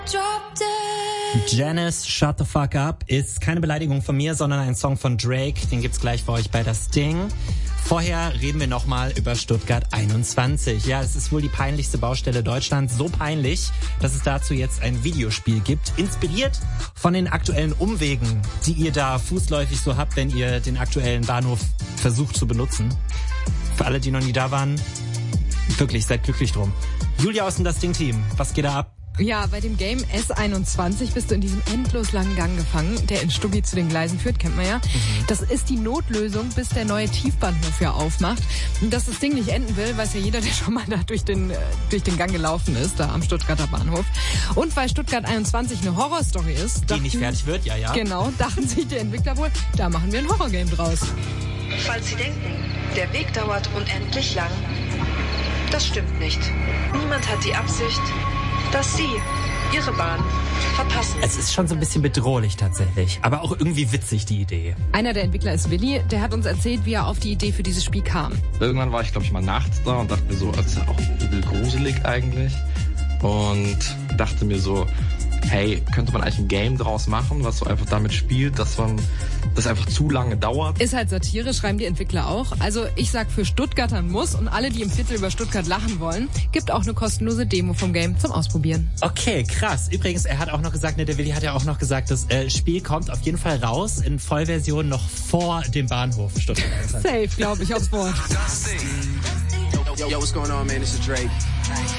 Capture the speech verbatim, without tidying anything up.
Janice, Shut the Fuck Up ist keine Beleidigung von mir, sondern ein Song von Drake. Den gibt's gleich für euch bei das Ding. Vorher reden wir nochmal über Stuttgart einundzwanzig. Ja, es ist wohl die peinlichste Baustelle Deutschlands. So peinlich, dass es dazu jetzt ein Videospiel gibt. Inspiriert von den aktuellen Umwegen, die ihr da fußläufig so habt, wenn ihr den aktuellen Bahnhof versucht zu benutzen. Für alle, die noch nie da waren, wirklich, seid glücklich drum. Julia aus dem Das Ding-Team, was geht da ab? Ja, bei dem Game S einundzwanzig bist du in diesem endlos langen Gang gefangen, der in Stubbi zu den Gleisen führt, kennt man ja. Mhm. Das ist die Notlösung, bis der neue Tiefbahnhof ja aufmacht. Und dass das Ding nicht enden will, weiß ja jeder, der schon mal da durch den, durch den Gang gelaufen ist, da am Stuttgarter Bahnhof. Und weil Stuttgart einundzwanzig eine Horrorstory ist, die dachten, nicht fertig wird, ja, ja. Genau, dachten sich die Entwickler wohl, da machen wir ein Horrorgame draus. Falls Sie denken, der Weg dauert unendlich lang, das stimmt nicht. Niemand hat die Absicht, dass Sie Ihre Bahn verpassen. Es ist schon so ein bisschen bedrohlich tatsächlich, aber auch irgendwie witzig, die Idee. Einer der Entwickler ist Willi, der hat uns erzählt, wie er auf die Idee für dieses Spiel kam. Irgendwann war ich, glaube ich, mal nachts da und dachte mir so, das ist ja auch übel gruselig eigentlich. Und dachte mir so, hey, könnte man eigentlich ein Game draus machen, was so einfach damit spielt, dass man das einfach zu lange dauert. Ist halt Satire, schreiben die Entwickler auch. Also ich sag für Stuttgartern muss und alle, die im Viertel über Stuttgart lachen wollen, gibt auch eine kostenlose Demo vom Game zum Ausprobieren. Okay, krass. Übrigens, er hat auch noch gesagt, ne, der Willi hat ja auch noch gesagt, das äh, Spiel kommt auf jeden Fall raus in Vollversion noch vor dem Bahnhof Stuttgart. Safe, glaube ich, aufs Wort. Yo, yo, what's going on, man? This is Drake.